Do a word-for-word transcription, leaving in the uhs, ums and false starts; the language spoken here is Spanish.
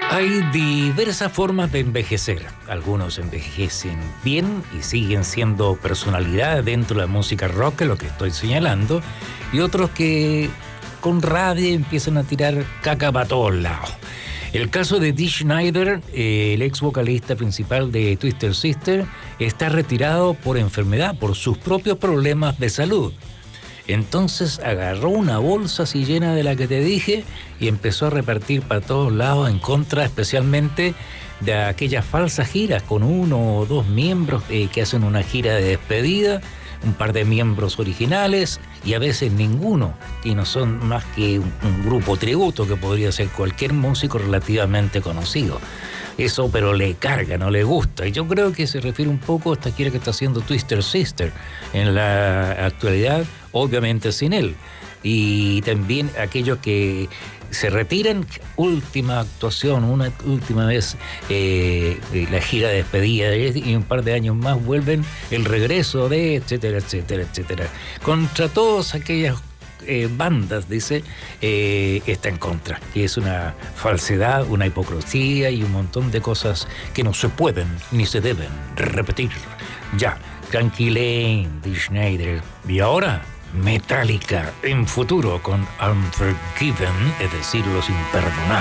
Hay diversas formas de envejecer. Algunos envejecen bien y siguen siendo personalidades dentro de la música rock, lo que estoy señalando, y otros que con rabia empiezan a tirar caca para todos lados. El caso de Dee Snider, eh, el ex vocalista principal de Twisted Sister, está retirado por enfermedad, por sus propios problemas de salud. Entonces agarró una bolsa así llena de la que te dije y empezó a repartir para todos lados en contra especialmente de aquellas falsas giras con uno o dos miembros eh, que hacen una gira de despedida, un par de miembros originales y a veces ninguno, y no son más que un, un grupo tributo que podría ser cualquier músico relativamente conocido. Eso pero le carga, no le gusta, y yo creo que se refiere un poco a esta gira que está haciendo Twisted Sister en la actualidad, obviamente sin él, y también aquellos que se retiran, última actuación, una última vez eh, la gira de despedida y un par de años más vuelven el regreso de etcétera, etcétera, etcétera. Contra todas aquellas eh, bandas, dice, eh, está en contra. Y es una falsedad, una hipocresía y un montón de cosas que no se pueden ni se deben repetir. Ya, tranquilen, Dee Snider. Y ahora Metallica en futuro con Unforgiven, es decir, Los Imperdonables.